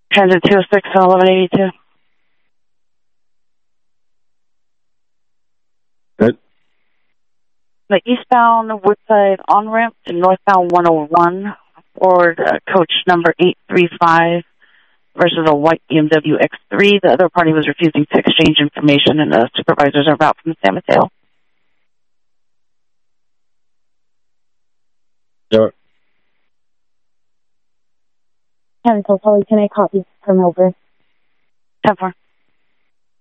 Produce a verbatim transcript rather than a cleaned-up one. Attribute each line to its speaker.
Speaker 1: Transit two oh six and eleven eighty-two.
Speaker 2: Good.
Speaker 1: The eastbound Woodside on-ramp to northbound one oh one for uh, coach number eight three five versus a white B M W X three. The other party was refusing to exchange information, and the supervisors are out from San Mateo.
Speaker 2: Sure.
Speaker 3: Cancel, Polly, can I copy from over?
Speaker 1: ten four.